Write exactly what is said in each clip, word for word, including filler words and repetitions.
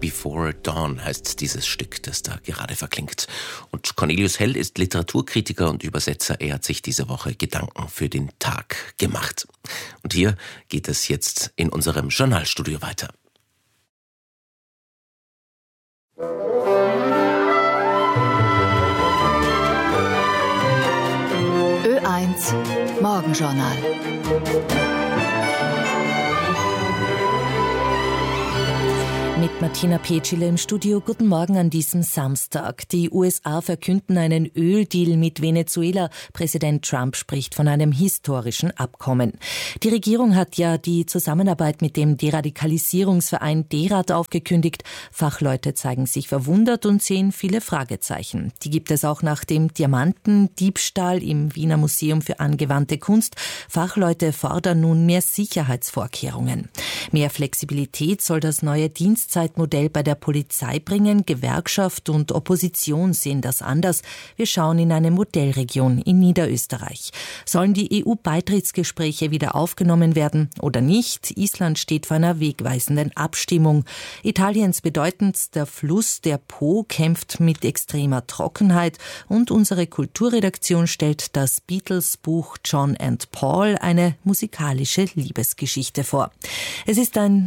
Before Dawn heißt dieses Stück, das da gerade verklingt. Und Cornelius Hell ist Literaturkritiker und Übersetzer. Er hat sich diese Woche Gedanken für den Tag gemacht. Und hier geht es jetzt in unserem Journalstudio weiter. Ö eins Morgenjournal. Mit Martina Petschile im Studio. Guten Morgen an diesem Samstag. Die U S A verkünden einen Öldeal mit Venezuela. Präsident Trump spricht von einem historischen Abkommen. Die Regierung hat ja die Zusammenarbeit mit dem Deradikalisierungsverein DERAT aufgekündigt. Fachleute zeigen sich verwundert und sehen viele Fragezeichen. Die gibt es auch nach dem Diamantendiebstahl im Wiener Museum für angewandte Kunst. Fachleute fordern nun mehr Sicherheitsvorkehrungen. Mehr Flexibilität soll das neue Dienstzeitmodell bei der Polizei bringen. Gewerkschaft und Opposition sehen das anders. Wir schauen in eine Modellregion in Niederösterreich. Sollen die E U-Beitrittsgespräche wieder aufgenommen werden oder nicht? Island steht vor einer wegweisenden Abstimmung. Italiens bedeutendster Fluss, der Po, kämpft mit extremer Trockenheit. Und unsere Kulturredaktion stellt das Beatles-Buch John and Paul, eine musikalische Liebesgeschichte vor. Es ist ein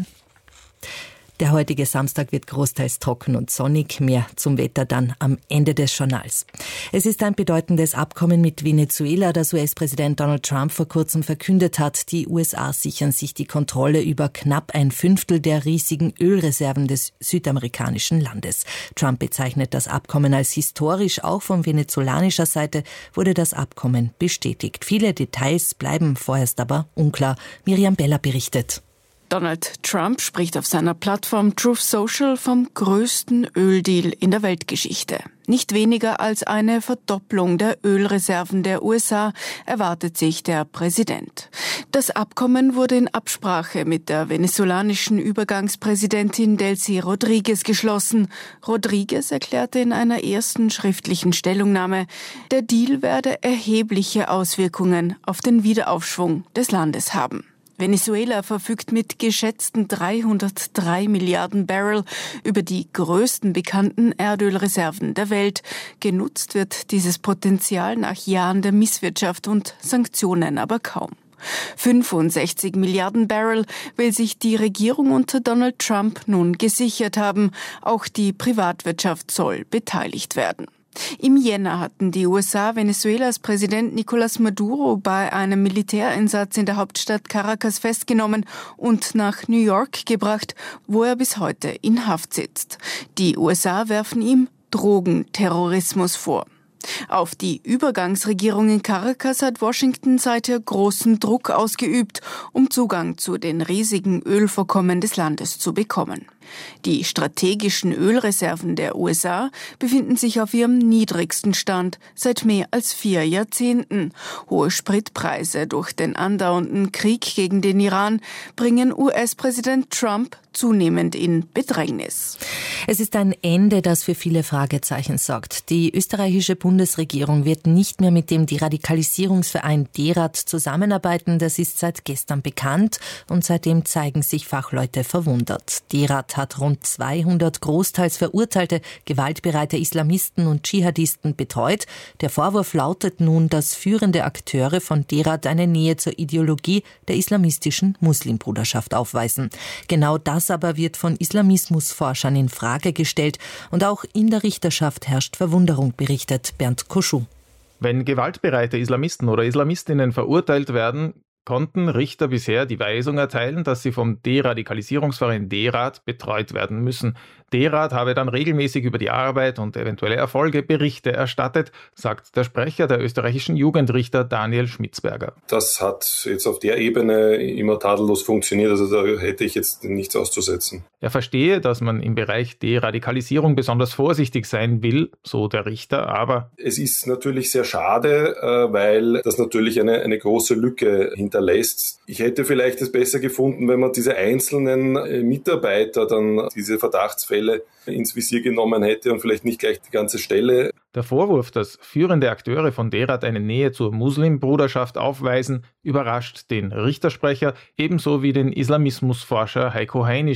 Der heutige Samstag wird großteils trocken und sonnig. Mehr zum Wetter dann am Ende des Journals. Es ist ein bedeutendes Abkommen mit Venezuela, das U S-Präsident Donald Trump vor kurzem verkündet hat. Die U S A sichern sich die Kontrolle über knapp ein Fünftel der riesigen Ölreserven des südamerikanischen Landes. Trump bezeichnet das Abkommen als historisch. Auch von venezolanischer Seite wurde das Abkommen bestätigt. Viele Details bleiben vorerst aber unklar. Miriam Beller berichtet. Donald Trump spricht auf seiner Plattform Truth Social vom größten Öldeal in der Weltgeschichte. Nicht weniger als eine Verdopplung der Ölreserven der U S A erwartet sich der Präsident. Das Abkommen wurde in Absprache mit der venezolanischen Übergangspräsidentin Delcy Rodriguez geschlossen. Rodriguez erklärte in einer ersten schriftlichen Stellungnahme, der Deal werde erhebliche Auswirkungen auf den Wiederaufschwung des Landes haben. Venezuela verfügt mit geschätzten dreihundertdrei Milliarden Barrel über die größten bekannten Erdölreserven der Welt. Genutzt wird dieses Potenzial nach Jahren der Misswirtschaft und Sanktionen aber kaum. fünfundsechzig Milliarden Barrel will sich die Regierung unter Donald Trump nun gesichert haben. Auch die Privatwirtschaft soll beteiligt werden. Im Jänner hatten die U S A Venezuelas Präsident Nicolás Maduro bei einem Militäreinsatz in der Hauptstadt Caracas festgenommen und nach New York gebracht, wo er bis heute in Haft sitzt. Die U S A werfen ihm Drogenterrorismus vor. Auf die Übergangsregierung in Caracas hat Washington seither großen Druck ausgeübt, um Zugang zu den riesigen Ölvorkommen des Landes zu bekommen. Die strategischen Ölreserven der U S A befinden sich auf ihrem niedrigsten Stand seit mehr als vier Jahrzehnten. Hohe Spritpreise durch den andauernden Krieg gegen den Iran bringen U S-Präsident Trump zunehmend in Bedrängnis. Es ist ein Ende, das für viele Fragezeichen sorgt. Die österreichische Bundesregierung wird nicht mehr mit dem Deradikalisierungsverein DERAT zusammenarbeiten. Das ist seit gestern bekannt und seitdem zeigen sich Fachleute verwundert. DERAT hat rund zweihundert großteils verurteilte, gewaltbereite Islamisten und Dschihadisten betreut. Der Vorwurf lautet nun, dass führende Akteure von DERAT eine Nähe zur Ideologie der islamistischen Muslimbruderschaft aufweisen. Genau das aber wird von Islamismusforschern in Frage gestellt und auch in der Richterschaft herrscht Verwunderung, berichtet Bernd Koschuh. Wenn gewaltbereite Islamisten oder Islamistinnen verurteilt werden, konnten Richter bisher die Weisung erteilen, dass sie vom Deradikalisierungsverein DERAT betreut werden müssen. DERAT habe dann regelmäßig über die Arbeit und eventuelle Erfolge Berichte erstattet, sagt der Sprecher der österreichischen Jugendrichter Daniel Schmitzberger. Das hat jetzt auf der Ebene immer tadellos funktioniert, also da hätte ich jetzt nichts auszusetzen. Er verstehe, dass man im Bereich Deradikalisierung besonders vorsichtig sein will, so der Richter, aber es ist natürlich sehr schade, weil das natürlich eine, eine große Lücke hinterlässt. Ich hätte vielleicht es besser gefunden, wenn man diese einzelnen Mitarbeiter dann diese Verdachtsfälle ins Visier genommen hätte und vielleicht nicht gleich die ganze Stelle. Der Vorwurf, dass führende Akteure von DERAT eine Nähe zur Muslimbruderschaft aufweisen, überrascht den Richtersprecher, ebenso wie den Islamismusforscher Heiko Heinisch.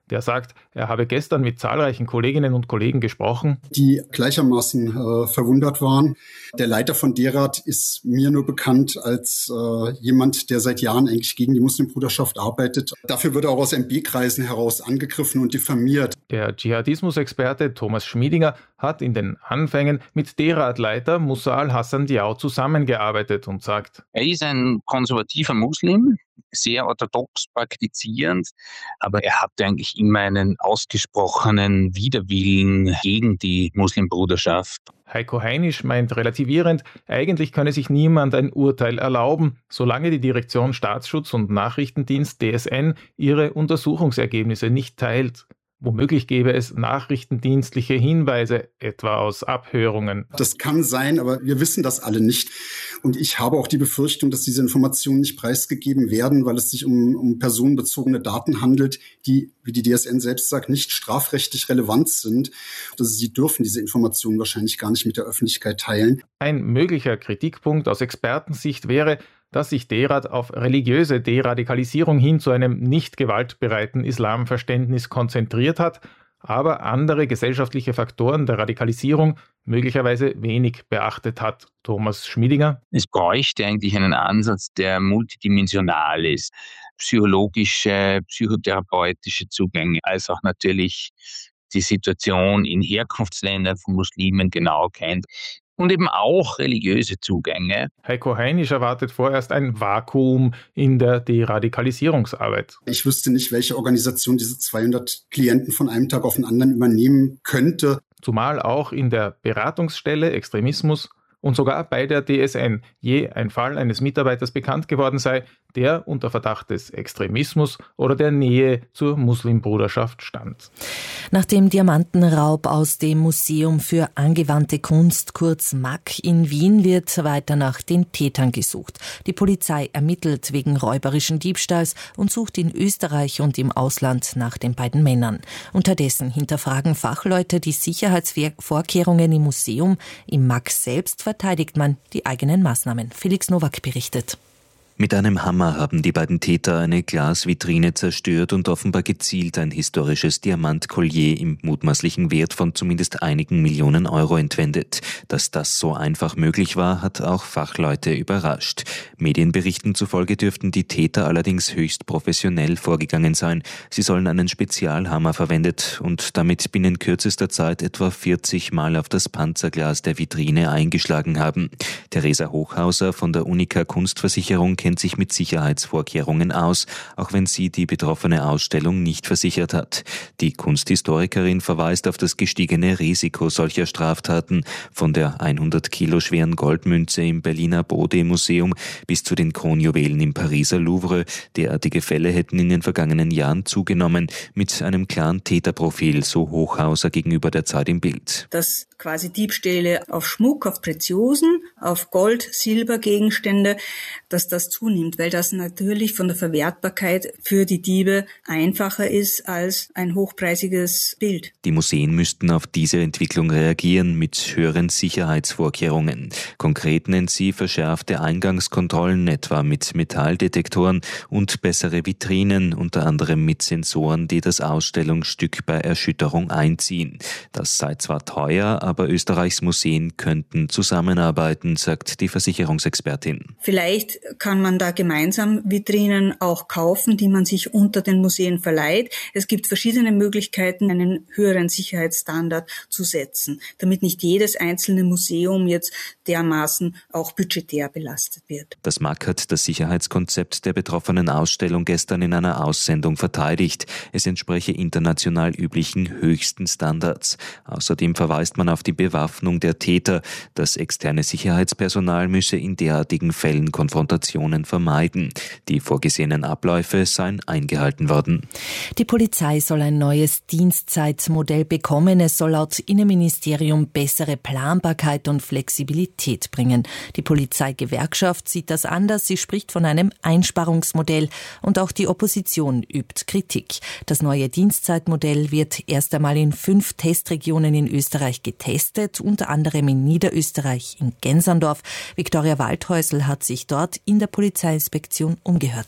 Der sagt, er habe gestern mit zahlreichen Kolleginnen und Kollegen gesprochen, die gleichermaßen äh, verwundert waren. Der Leiter von D-Rat ist mir nur bekannt als äh, jemand, der seit Jahren eigentlich gegen die Muslimbruderschaft arbeitet. Dafür wird er auch aus M B-Kreisen heraus angegriffen und diffamiert. Der Dschihadismus-Experte Thomas Schmiedinger hat in den Anfängen mit D-Rat-Leiter Musa al-Hassan Diaw zusammengearbeitet und sagt: Er ist ein konservativer Muslim, sehr orthodox praktizierend, aber er hatte eigentlich immer einen ausgesprochenen Widerwillen gegen die Muslimbruderschaft. Heiko Heinisch meint relativierend, eigentlich könne sich niemand ein Urteil erlauben, solange die Direktion Staatsschutz und Nachrichtendienst D S N ihre Untersuchungsergebnisse nicht teilt. Womöglich gäbe es nachrichtendienstliche Hinweise, etwa aus Abhörungen. Das kann sein, aber wir wissen das alle nicht. Und ich habe auch die Befürchtung, dass diese Informationen nicht preisgegeben werden, weil es sich um, um personenbezogene Daten handelt, die, wie die D S N selbst sagt, nicht strafrechtlich relevant sind. Also sie dürfen diese Informationen wahrscheinlich gar nicht mit der Öffentlichkeit teilen. Ein möglicher Kritikpunkt aus Expertensicht wäre, dass sich D-Rat auf religiöse Deradikalisierung hin zu einem nicht gewaltbereiten Islamverständnis konzentriert hat, aber andere gesellschaftliche Faktoren der Radikalisierung möglicherweise wenig beachtet hat. Thomas Schmiedinger: Es bräuchte eigentlich einen Ansatz, der multidimensional ist. Psychologische, psychotherapeutische Zugänge, als auch natürlich die Situation in Herkunftsländern von Muslimen genau kennt. Und eben auch religiöse Zugänge. Heiko Heinisch erwartet vorerst ein Vakuum in der Deradikalisierungsarbeit. Ich wüsste nicht, welche Organisation diese zweihundert Klienten von einem Tag auf den anderen übernehmen könnte. Zumal auch in der Beratungsstelle Extremismus und sogar bei der D S N je ein Fall eines Mitarbeiters bekannt geworden sei, der unter Verdacht des Extremismus oder der Nähe zur Muslimbruderschaft stand. Nach dem Diamantenraub aus dem Museum für angewandte Kunst, kurz M A C, in Wien wird weiter nach den Tätern gesucht. Die Polizei ermittelt wegen räuberischen Diebstahls und sucht in Österreich und im Ausland nach den beiden Männern. Unterdessen hinterfragen Fachleute die Sicherheitsvorkehrungen im Museum. Im M A C selbst verteidigt man die eigenen Maßnahmen. Felix Nowak berichtet. Mit einem Hammer haben die beiden Täter eine Glasvitrine zerstört und offenbar gezielt ein historisches Diamantkollier im mutmaßlichen Wert von zumindest einigen Millionen Euro entwendet. Dass das so einfach möglich war, hat auch Fachleute überrascht. Medienberichten zufolge dürften die Täter allerdings höchst professionell vorgegangen sein. Sie sollen einen Spezialhammer verwendet und damit binnen kürzester Zeit etwa vierzig Mal auf das Panzerglas der Vitrine eingeschlagen haben. Theresa Hochhauser von der Unica Kunstversicherung kennt sich mit Sicherheitsvorkehrungen aus, auch wenn sie die betroffene Ausstellung nicht versichert hat. Die Kunsthistorikerin verweist auf das gestiegene Risiko solcher Straftaten, von der hundert Kilo schweren Goldmünze im Berliner Bode-Museum bis zu den Kronjuwelen im Pariser Louvre. Derartige Fälle hätten in den vergangenen Jahren zugenommen, mit einem klaren Täterprofil, so Hochhauser gegenüber der Zeit im Bild. Dass quasi Diebstähle auf Schmuck, auf Preziosen, auf Gold, Silbergegenstände, dass das zunimmt, weil das natürlich von der Verwertbarkeit für die Diebe einfacher ist als ein hochpreisiges Bild. Die Museen müssten auf diese Entwicklung reagieren mit höheren Sicherheitsvorkehrungen. Konkret nennt sie verschärfte Eingangskontrollen, etwa mit Metalldetektoren und bessere Vitrinen, unter anderem mit Sensoren, die das Ausstellungsstück bei Erschütterung einziehen. Das sei zwar teuer, aber Österreichs Museen könnten zusammenarbeiten, sagt die Versicherungsexpertin. Vielleicht kann man da gemeinsam Vitrinen auch kaufen, die man sich unter den Museen verleiht. Es gibt verschiedene Möglichkeiten, einen höheren Sicherheitsstandard zu setzen, damit nicht jedes einzelne Museum jetzt dermaßen auch budgetär belastet wird. Das M A C hat das Sicherheitskonzept der betroffenen Ausstellung gestern in einer Aussendung verteidigt. Es entspreche international üblichen höchsten Standards. Außerdem verweist man auf die Bewaffnung der Täter. Das externe Sicherheitspersonal müsse in derartigen Fällen Konfrontationen vermeiden. Die vorgesehenen Abläufe seien eingehalten worden. Die Polizei soll ein neues Dienstzeitmodell bekommen. Es soll laut Innenministerium bessere Planbarkeit und Flexibilität bringen. Die Polizeigewerkschaft sieht das anders. Sie spricht von einem Einsparungsmodell und auch die Opposition übt Kritik. Das neue Dienstzeitmodell wird erst einmal in fünf Testregionen in Österreich getestet, unter anderem in Niederösterreich, in Genserndorf. Viktoria Waldhäusl hat sich dort in der Polizeiinspektion umgehört.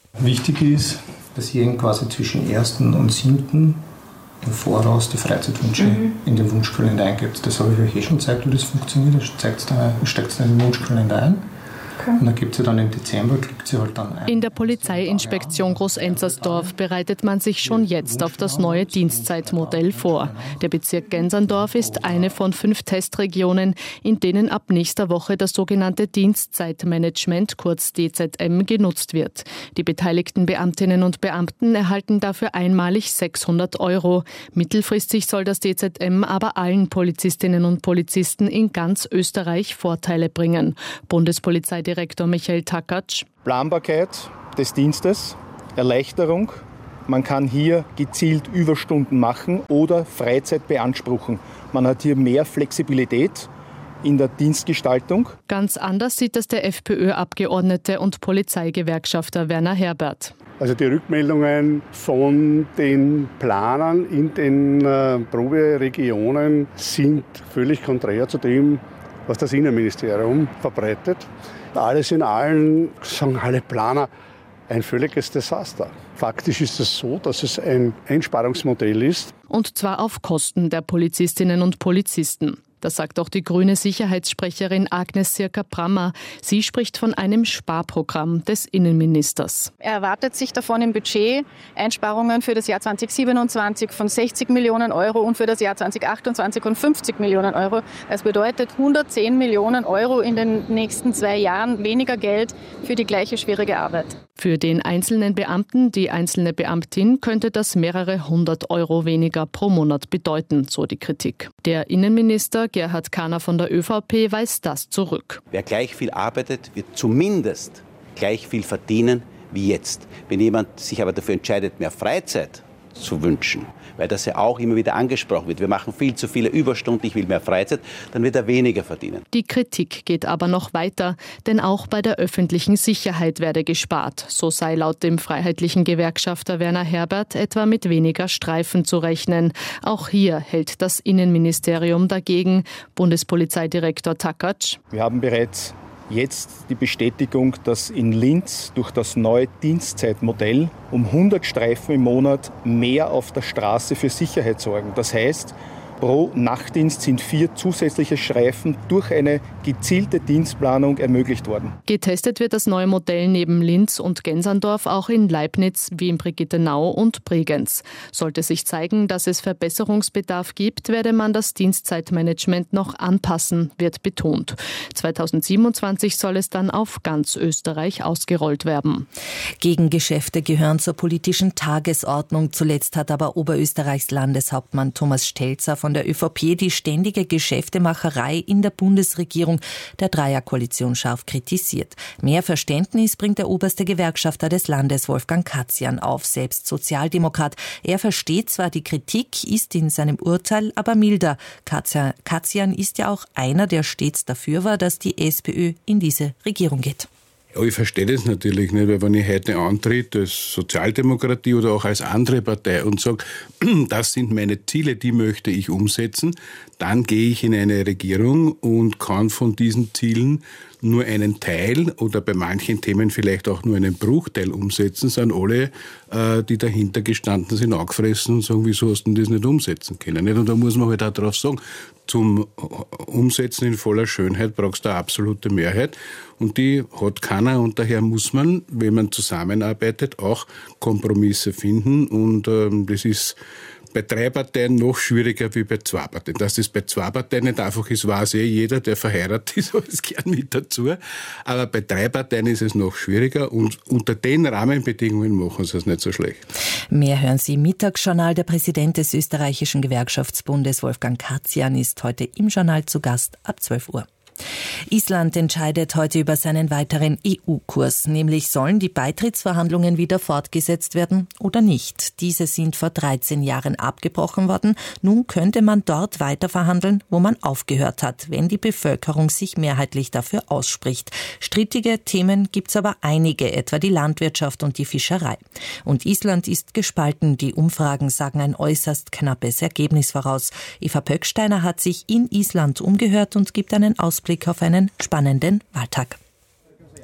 Wichtig ist, dass jeden quasi zwischen ersten und siebten im Voraus die Freizeitwünsche mhm. in den Wunschkalender eingibt. Das habe ich euch eh schon gezeigt, wie das funktioniert. Ihr steckt es in den Wunschkalender ein. Und dann gibt sie dann im Dezember, klickt sie halt dann ein. In der Polizeiinspektion Groß-Enzersdorf bereitet man sich schon jetzt auf das neue Dienstzeitmodell vor. Der Bezirk Genserndorf ist eine von fünf Testregionen, in denen ab nächster Woche das sogenannte Dienstzeitmanagement, kurz D Z M, genutzt wird. Die beteiligten Beamtinnen und Beamten erhalten dafür einmalig sechshundert Euro. Mittelfristig soll das D Z M aber allen Polizistinnen und Polizisten in ganz Österreich Vorteile bringen. Bundespolizeidirektor Direktor Michael Takatsch. Planbarkeit des Dienstes, Erleichterung. Man kann hier gezielt Überstunden machen oder Freizeit beanspruchen. Man hat hier mehr Flexibilität in der Dienstgestaltung. Ganz anders sieht das der FPÖ-Abgeordnete und Polizeigewerkschafter Werner Herbert. Also die Rückmeldungen von den Planern in den äh, Proberegionen sind völlig konträr zu dem, was das Innenministerium verbreitet. Alles in allem, sagen alle Planer, ein völliges Desaster. Faktisch ist es so, dass es ein Einsparungsmodell ist. Und zwar auf Kosten der Polizistinnen und Polizisten. Das sagt auch die grüne Sicherheitssprecherin Agnes Sirka-Brammer. Sie spricht von einem Sparprogramm des Innenministers. Er erwartet sich davon im Budget Einsparungen für das Jahr zweitausendsiebenundzwanzig von sechzig Millionen Euro und für das Jahr zweitausendachtundzwanzig von fünfzig Millionen Euro. Das bedeutet hundertzehn Millionen Euro in den nächsten zwei Jahren weniger Geld für die gleiche schwierige Arbeit. Für den einzelnen Beamten, die einzelne Beamtin, könnte das mehrere hundert Euro weniger pro Monat bedeuten, so die Kritik. Der Innenminister Gerhard Kahner von der ÖVP weist das zurück. Wer gleich viel arbeitet, wird zumindest gleich viel verdienen wie jetzt. Wenn jemand sich aber dafür entscheidet, mehr Freizeit zu wünschen, weil das ja auch immer wieder angesprochen wird, wir machen viel zu viele Überstunden, ich will mehr Freizeit, dann wird er weniger verdienen. Die Kritik geht aber noch weiter, denn auch bei der öffentlichen Sicherheit werde gespart. So sei laut dem freiheitlichen Gewerkschafter Werner Herbert etwa mit weniger Streifen zu rechnen. Auch hier hält das Innenministerium dagegen. Bundespolizeidirektor Takatsch. Wir haben bereits jetzt die Bestätigung, dass in Linz durch das neue Dienstzeitmodell um hundert Streifen im Monat mehr auf der Straße für Sicherheit sorgen. Das heißt, pro Nachtdienst sind vier zusätzliche Streifen durch eine gezielte Dienstplanung ermöglicht worden. Getestet wird das neue Modell neben Linz und Genserndorf auch in Leibniz, wie in Brigittenau und Bregenz. Sollte sich zeigen, dass es Verbesserungsbedarf gibt, werde man das Dienstzeitmanagement noch anpassen, wird betont. zweitausendsiebenundzwanzig soll es dann auf ganz Österreich ausgerollt werden. Gegengeschäfte gehören zur politischen Tagesordnung. Zuletzt hat aber Oberösterreichs Landeshauptmann Thomas Stelzer von der ÖVP die ständige Geschäftemacherei in der Bundesregierung der Dreierkoalition scharf kritisiert. Mehr Verständnis bringt der oberste Gewerkschafter des Landes, Wolfgang Katzian, auf, selbst Sozialdemokrat. Er versteht zwar die Kritik, ist in seinem Urteil aber milder. Katzian ist ja auch einer, der stets dafür war, dass die SPÖ in diese Regierung geht. Ja, ich verstehe das natürlich nicht, weil wenn ich heute antritt als Sozialdemokratie oder auch als andere Partei und sage, das sind meine Ziele, die möchte ich umsetzen, dann gehe ich in eine Regierung und kann von diesen Zielen nur einen Teil oder bei manchen Themen vielleicht auch nur einen Bruchteil umsetzen, sind alle, äh, die dahinter gestanden sind, angefressen und sagen, wieso hast du das nicht umsetzen können? Und da muss man halt auch drauf sagen, zum Umsetzen in voller Schönheit brauchst du eine absolute Mehrheit und die hat keiner und daher muss man, wenn man zusammenarbeitet, auch Kompromisse finden und ähm, das ist bei drei Parteien noch schwieriger wie bei zwei Parteien. Dass das bei zwei Parteien nicht einfach ist, weiß eh jeder, der verheiratet ist, alles gern mit dazu. Aber bei drei Parteien ist es noch schwieriger und unter den Rahmenbedingungen machen sie es nicht so schlecht. Mehr hören Sie im Mittagsjournal. Der Präsident des österreichischen Gewerkschaftsbundes, Wolfgang Katzian, ist heute im Journal zu Gast ab zwölf Uhr. Island entscheidet heute über seinen weiteren E U-Kurs, nämlich sollen die Beitrittsverhandlungen wieder fortgesetzt werden oder nicht. Diese sind vor dreizehn Jahren abgebrochen worden. Nun könnte man dort weiter verhandeln, wo man aufgehört hat, wenn die Bevölkerung sich mehrheitlich dafür ausspricht. Strittige Themen gibt's aber einige, etwa die Landwirtschaft und die Fischerei. Und Island ist gespalten. Die Umfragen sagen ein äußerst knappes Ergebnis voraus. Eva Pöcksteiner hat sich in Island umgehört und gibt einen Ausblick auf einen spannenden Wahltag.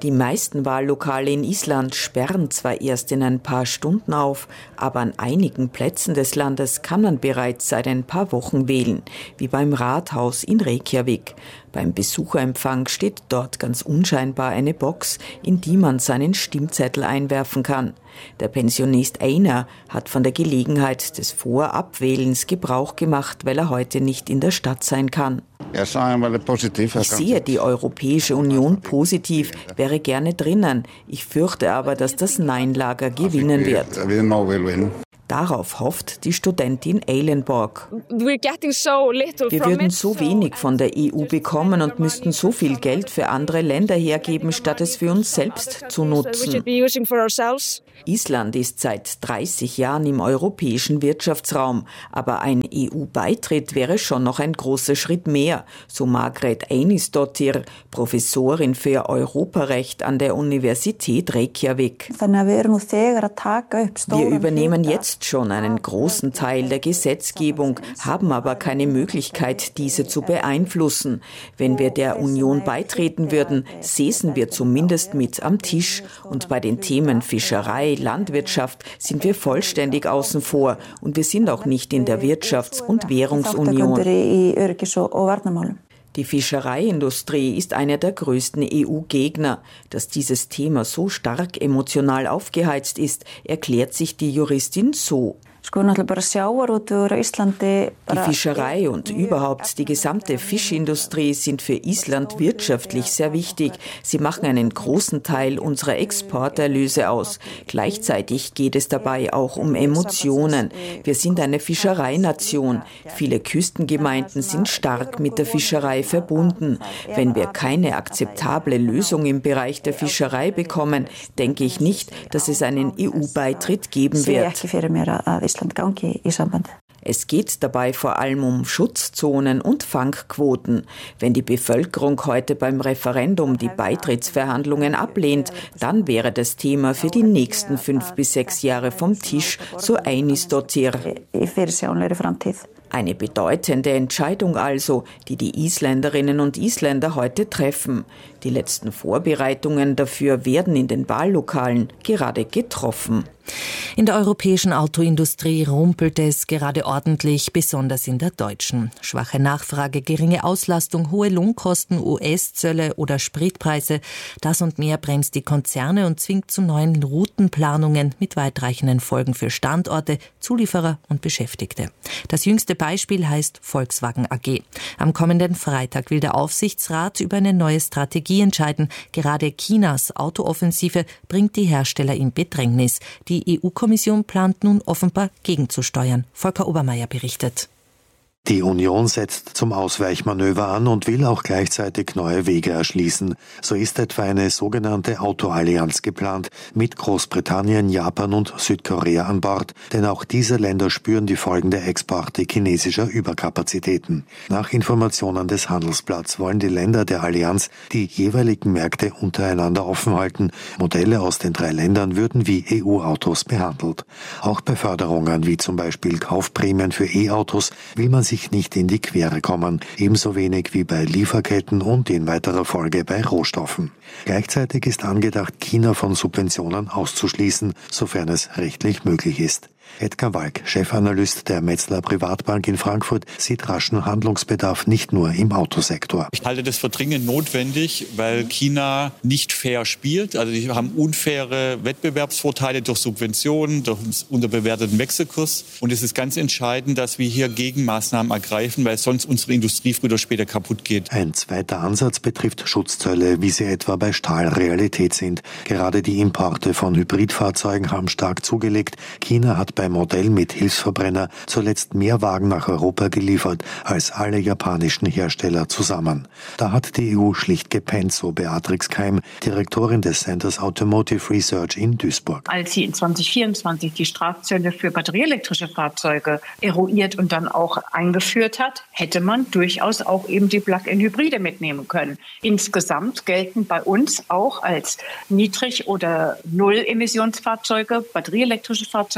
Die meisten Wahllokale in Island sperren zwar erst in ein paar Stunden auf, aber an einigen Plätzen des Landes kann man bereits seit ein paar Wochen wählen, wie beim Rathaus in Reykjavik. Beim Besucherempfang steht dort ganz unscheinbar eine Box, in die man seinen Stimmzettel einwerfen kann. Der Pensionist Einar hat von der Gelegenheit des Vorabwählens Gebrauch gemacht, weil er heute nicht in der Stadt sein kann. Ich sehe die Europäische Union positiv, wäre gerne drinnen. Ich fürchte aber, dass das Nein-Lager gewinnen wird. Darauf hofft die Studentin Eilenborg. Wir würden so wenig von der E U bekommen und müssten so viel Geld für andere Länder hergeben, statt es für uns selbst zu nutzen. Island ist seit dreißig Jahren im europäischen Wirtschaftsraum, aber ein E U-Beitritt wäre schon noch ein großer Schritt mehr, so Margrét Einisdottir, Professorin für Europarecht an der Universität Reykjavik. Wir übernehmen jetzt schon einen großen Teil der Gesetzgebung, haben aber keine Möglichkeit, diese zu beeinflussen. Wenn wir der Union beitreten würden, säßen wir zumindest mit am Tisch. Und bei den Themen Fischerei, Landwirtschaft sind wir vollständig außen vor. Und wir sind auch nicht in der Wirtschafts- und Währungsunion. Die Fischereiindustrie ist einer der größten E U-Gegner. Dass dieses Thema so stark emotional aufgeheizt ist, erklärt sich die Juristin so. Die Fischerei und überhaupt die gesamte Fischindustrie sind für Island wirtschaftlich sehr wichtig. Sie machen einen großen Teil unserer Exporterlöse aus. Gleichzeitig geht es dabei auch um Emotionen. Wir sind eine Fischereination. Viele Küstengemeinden sind stark mit der Fischerei verbunden. Wenn wir keine akzeptable Lösung im Bereich der Fischerei bekommen, denke ich nicht, dass es einen E U-Beitritt geben wird. Es geht dabei vor allem um Schutzzonen und Fangquoten. Wenn die Bevölkerung heute beim Referendum die Beitrittsverhandlungen ablehnt, dann wäre das Thema für die nächsten fünf bis sechs Jahre vom Tisch, so Einisdottir. Eine bedeutende Entscheidung also, die die Isländerinnen und Isländer heute treffen. Die letzten Vorbereitungen dafür werden in den Wahllokalen gerade getroffen. In der europäischen Autoindustrie rumpelt es gerade ordentlich, besonders in der deutschen. Schwache Nachfrage, geringe Auslastung, hohe Lohnkosten, U S-Zölle oder Spritpreise. Das und mehr bremst die Konzerne und zwingt zu neuen Routenplanungen mit weitreichenden Folgen für Standorte, Zulieferer und Beschäftigte. Das jüngste Beispiel heißt Volkswagen A G. Am kommenden Freitag will der Aufsichtsrat über eine neue Strategie entscheiden. Gerade Chinas Autooffensive bringt die Hersteller in Bedrängnis. Die E U-Kommission plant nun offenbar gegenzusteuern. Volker Obermeier berichtet. Die Union setzt zum Ausweichmanöver an und will auch gleichzeitig neue Wege erschließen. So ist etwa eine sogenannte Autoallianz geplant, mit Großbritannien, Japan und Südkorea an Bord, denn auch diese Länder spüren die Folgen der Exporte chinesischer Überkapazitäten. Nach Informationen des Handelsblatts wollen die Länder der Allianz die jeweiligen Märkte untereinander offen halten. Modelle aus den drei Ländern würden wie E U-Autos behandelt. Auch bei Förderungen wie zum Beispiel Kaufprämien für E-Autos will man sich nicht in die Quere kommen, ebenso wenig wie bei Lieferketten und in weiterer Folge bei Rohstoffen. Gleichzeitig ist angedacht, China von Subventionen auszuschließen, sofern es rechtlich möglich ist. Edgar Walk, Chefanalyst der Metzler Privatbank in Frankfurt, sieht raschen Handlungsbedarf nicht nur im Autosektor. Ich halte das für dringend notwendig, weil China nicht fair spielt. Also die haben unfaire Wettbewerbsvorteile durch Subventionen, durch einen unterbewerteten Wechselkurs. Und es ist ganz entscheidend, dass wir hier Gegenmaßnahmen ergreifen, weil sonst unsere Industrie früher oder später kaputt geht. Ein zweiter Ansatz betrifft Schutzzölle, wie sie etwa bei Stahl Realität sind. Gerade die Importe von Hybridfahrzeugen haben stark zugelegt. China hat bei beim Modell mit Hilfsverbrenner zuletzt mehr Wagen nach Europa geliefert als alle japanischen Hersteller zusammen. Da hat die E U schlicht gepennt, so Beatrix Keim, Direktorin des Centers Automotive Research in Duisburg. Als sie in zwanzig vierundzwanzig die Strafzölle für batterieelektrische Fahrzeuge eruiert und dann auch eingeführt hat, hätte man durchaus auch eben die Plug-in-Hybride mitnehmen können. Insgesamt gelten bei uns auch als Niedrig- oder Null-Emissionsfahrzeuge, batterieelektrische Fahrzeuge und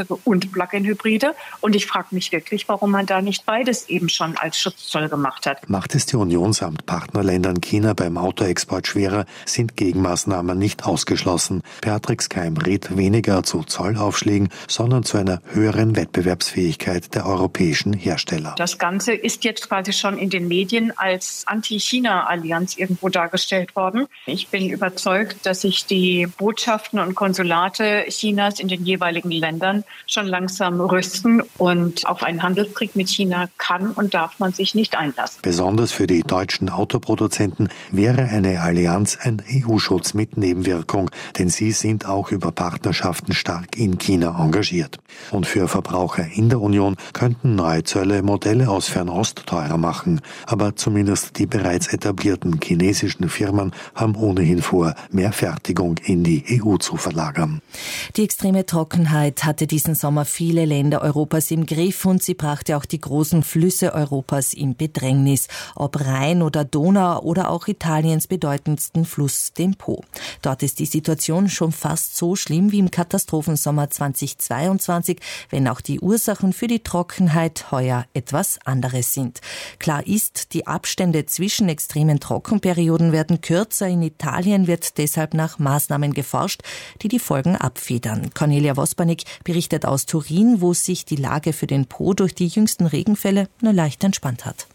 und Plug-in-Hybride. Und ich frage mich wirklich, warum man da nicht beides eben schon als Schutzzoll gemacht hat. Macht es die Union samt Partnerländern China beim Autoexport schwerer, sind Gegenmaßnahmen nicht ausgeschlossen. Beatrix Keim rät weniger zu Zollaufschlägen, sondern zu einer höheren Wettbewerbsfähigkeit der europäischen Hersteller. Das Ganze ist jetzt quasi schon in den Medien als Anti-China-Allianz irgendwo dargestellt worden. Ich bin überzeugt, dass sich die Botschaften und Konsulate Chinas in den jeweiligen Ländern schon langsam rüsten und auf einen Handelskrieg mit China kann und darf man sich nicht einlassen. Besonders für die deutschen Autoproduzenten wäre eine Allianz ein E U-Schutz mit Nebenwirkung, denn sie sind auch über Partnerschaften stark in China engagiert. Und für Verbraucher in der Union könnten neue Zölle Modelle aus Fernost teurer machen. Aber zumindest die bereits etablierten chinesischen Firmen haben ohnehin vor, mehr Fertigung in die E U zu verlagern. Die extreme Trockenheit hatte diesen Sommer viele Länder Europas im Griff und sie brachte auch die großen Flüsse Europas in Bedrängnis, ob Rhein oder Donau oder auch Italiens bedeutendsten Fluss, dem Po. Dort ist die Situation schon fast so schlimm wie im Katastrophensommer zweitausendzweiundzwanzig, wenn auch die Ursachen für die Trockenheit heuer etwas anderes sind. Klar ist, die Abstände zwischen extremen Trockenperioden werden kürzer. In Italien wird deshalb nach Maßnahmen geforscht, die die Folgen abfedern. Cornelia Wospanik berichtet aus Turin, wo sich die Lage für den Po durch die jüngsten Regenfälle nur leicht entspannt hat.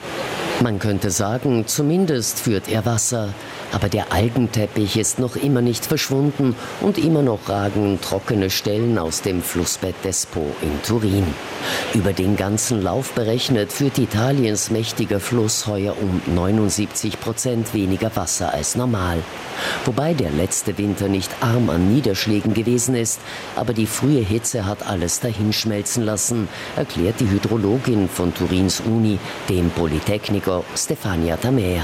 Man könnte sagen, zumindest führt er Wasser. Aber der Algenteppich ist noch immer nicht verschwunden und immer noch ragen trockene Stellen aus dem Flussbett des Po in Turin. Über den ganzen Lauf berechnet führt Italiens mächtiger Fluss heuer um neunundsiebzig Prozent weniger Wasser als normal. Wobei der letzte Winter nicht arm an Niederschlägen gewesen ist, aber die frühe Hitze hat alles dahinschmelzen lassen, erklärt die Hydrologin von Turins Uni, dem Politecnico Stefania Tamea.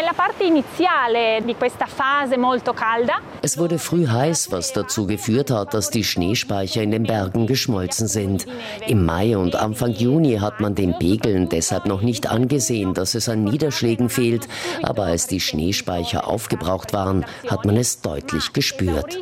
Es wurde früh heiß, was dazu geführt hat, dass die Schneespeicher in den Bergen geschmolzen sind. Im Mai und Anfang Juni hat man den Pegeln deshalb noch nicht angesehen, dass es an Niederschlägen fehlt. Aber als die Schneespeicher aufgebraucht waren, hat man es deutlich gespürt.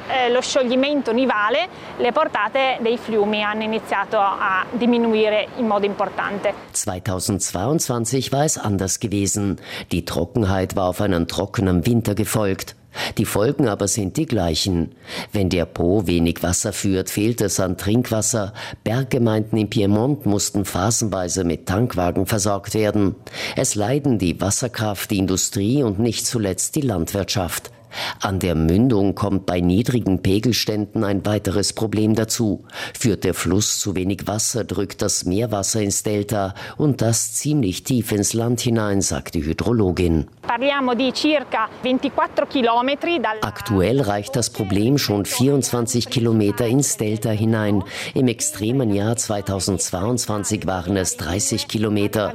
zweitausendzweiundzwanzig war es anders gewesen. Die Trockenheit war auf einen trockenen Winter gefolgt. Die Folgen aber sind die gleichen. Wenn der Po wenig Wasser führt, fehlt es an Trinkwasser. Berggemeinden im Piemont mussten phasenweise mit Tankwagen versorgt werden. Es leiden die Wasserkraft, die Industrie und nicht zuletzt die Landwirtschaft. An der Mündung kommt bei niedrigen Pegelständen ein weiteres Problem dazu. Führt der Fluss zu wenig Wasser, drückt das Meerwasser ins Delta und das ziemlich tief ins Land hinein, sagt die Hydrologin. Aktuell reicht das Problem schon vierundzwanzig Kilometer ins Delta hinein. Im extremen Jahr zweitausendzweiundzwanzig waren es dreißig Kilometer.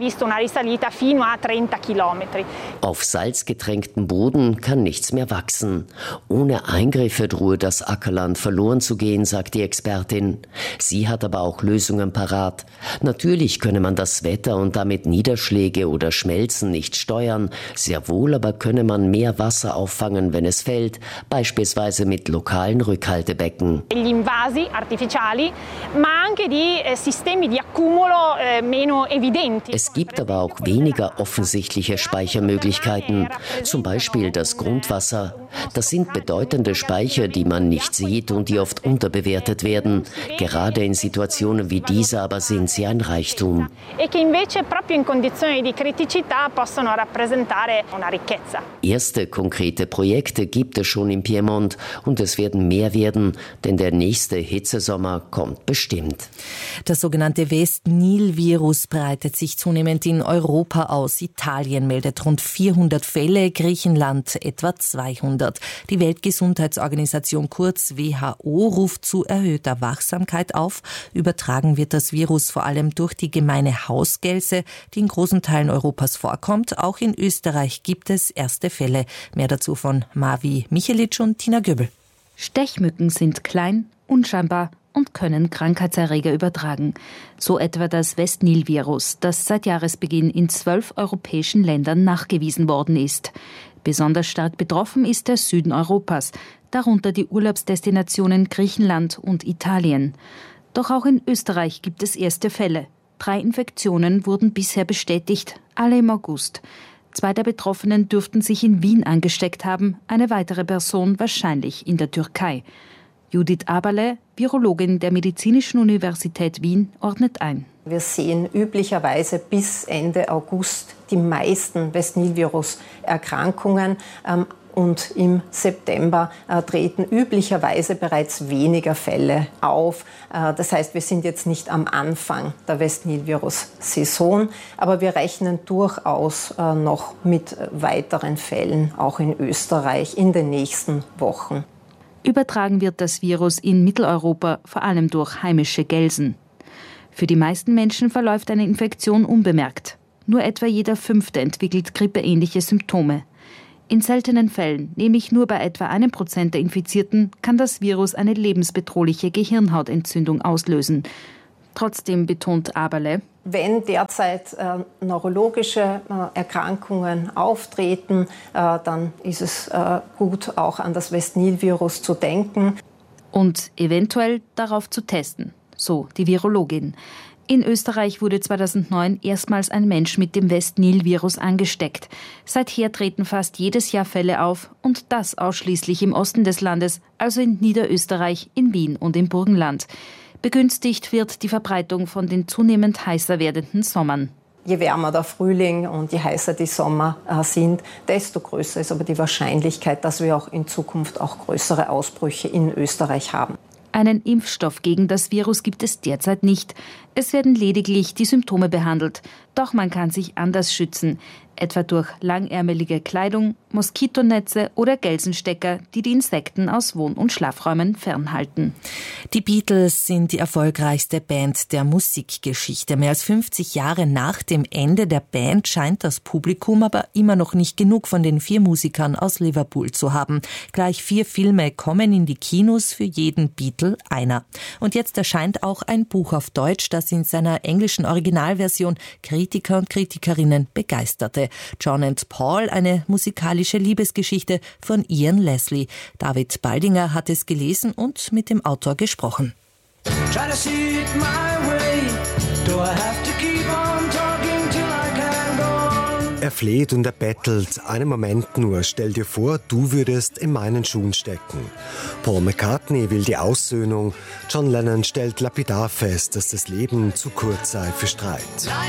Auf salzgetränktem Boden kann nichts mehr wachsen. Ohne Eingriffe drohe das Ackerland verloren zu gehen, sagt die Expertin. Sie hat aber auch Lösungen parat. Natürlich könne man das Wetter und damit Niederschläge oder Schmelzen nicht steuern. Sehr wohl aber könne man mehr Wasser auffangen, wenn es fällt, beispielsweise mit lokalen Rückhaltebecken. Es gibt aber auch weniger offensichtliche Speichermöglichkeiten, zum Beispiel das Grundwasser. Das sind bedeutende Speicher, die man nicht sieht und die oft unterbewertet werden. Gerade in Situationen wie dieser aber sind sie ein Reichtum. Erste konkrete Projekte gibt es schon im Piemont und es werden mehr werden, denn der nächste Hitzesommer kommt bestimmt. Das sogenannte West-Nil-Virus breitet sich zunehmend in Europa aus. Italien meldet rund vierhundert Fälle, Griechenland etwa zweihundert. Die Weltgesundheitsorganisation kurz W H O ruft zu erhöhter Wachsamkeit auf. Übertragen wird das Virus vor allem durch die gemeine Hausgelse, die in großen Teilen Europas vorkommt. Auch in Österreich gibt es erste Fälle. Mehr dazu von Mavi Michelic und Tina Göbel. Stechmücken sind klein, unscheinbar und können Krankheitserreger übertragen. So etwa das West-Nil-Virus, das seit Jahresbeginn in zwölf europäischen Ländern nachgewiesen worden ist. Besonders stark betroffen ist der Süden Europas, darunter die Urlaubsdestinationen Griechenland und Italien. Doch auch in Österreich gibt es erste Fälle. Drei Infektionen wurden bisher bestätigt, alle im August. Zwei der Betroffenen dürften sich in Wien angesteckt haben, eine weitere Person wahrscheinlich in der Türkei. Judith Aberle, Virologin der Medizinischen Universität Wien, ordnet ein. Wir sehen üblicherweise bis Ende August die meisten West-Nil-Virus-Erkrankungen. Ähm, Und im September äh, treten üblicherweise bereits weniger Fälle auf. Äh, das heißt, wir sind jetzt nicht am Anfang der West-Nil-Virus-Saison, aber wir rechnen durchaus äh, noch mit weiteren Fällen, auch in Österreich, in den nächsten Wochen. Übertragen wird das Virus in Mitteleuropa vor allem durch heimische Gelsen. Für die meisten Menschen verläuft eine Infektion unbemerkt. Nur etwa jeder Fünfte entwickelt grippeähnliche Symptome. In seltenen Fällen, nämlich nur bei etwa einem Prozent der Infizierten, kann das Virus eine lebensbedrohliche Gehirnhautentzündung auslösen. Trotzdem betont Aberle: Wenn derzeit äh, neurologische äh, Erkrankungen auftreten, äh, dann ist es äh, gut, auch an das West-Nil-Virus zu denken. Und eventuell darauf zu testen, so die Virologin. In Österreich wurde zweitausendneun erstmals ein Mensch mit dem West-Nil-Virus angesteckt. Seither treten fast jedes Jahr Fälle auf und das ausschließlich im Osten des Landes, also in Niederösterreich, in Wien und im Burgenland. Begünstigt wird die Verbreitung von den zunehmend heißer werdenden Sommern. Je wärmer der Frühling und je heißer die Sommer äh, sind, desto größer ist aber die Wahrscheinlichkeit, dass wir auch in Zukunft auch größere Ausbrüche in Österreich haben. Einen Impfstoff gegen das Virus gibt es derzeit nicht. Es werden lediglich die Symptome behandelt. Doch man kann sich anders schützen, etwa durch langärmelige Kleidung, Moskitonetze oder Gelsenstecker, die die Insekten aus Wohn- und Schlafräumen fernhalten. Die Beatles sind die erfolgreichste Band der Musikgeschichte. Mehr als fünfzig Jahre nach dem Ende der Band scheint das Publikum aber immer noch nicht genug von den vier Musikern aus Liverpool zu haben. Gleich vier Filme kommen in die Kinos, für jeden Beatle einer. Und jetzt erscheint auch ein Buch auf Deutsch, das in seiner englischen Originalversion Kritiker und Kritikerinnen begeisterte. John and Paul, eine musikalische Liebesgeschichte von Ian Leslie. David Baldinger hat es gelesen und mit dem Autor gesprochen. Er fleht und er bettelt. Einen Moment nur. Stell dir vor, du würdest in meinen Schuhen stecken. Paul McCartney will die Aussöhnung. John Lennon stellt lapidar fest, dass das Leben zu kurz sei für Streit.